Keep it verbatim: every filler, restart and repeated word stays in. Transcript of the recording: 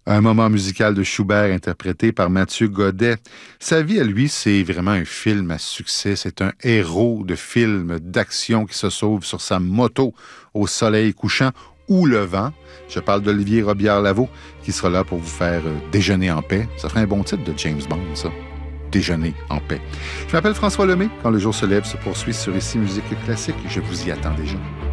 Un moment musical de Schubert interprété par Mathieu Godet. Sa vie à lui, c'est vraiment un film à succès. C'est un héros de film d'action qui se sauve sur sa moto au soleil couchant ou levant. Je parle d'Olivier Robillard-Lavaux qui sera là pour vous faire déjeuner en paix. Ça ferait un bon titre de James Bond, ça. Déjeuner en paix. Je m'appelle François Lemay. Quand le jour se lève se poursuit sur Ici Musique Classique. Je vous y attends déjà.